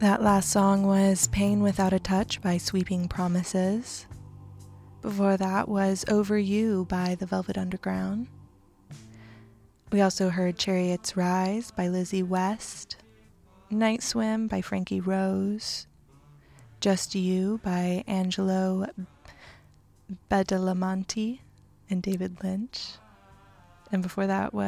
That last song was Pain Without a Touch by Sweeping Promises. Before that was Over You by The Velvet Underground. We also heard Chariots Rise by Lizzie West, Night Swim by Frankie Rose, Just You by Angelo Badalamenti and David Lynch. And before that was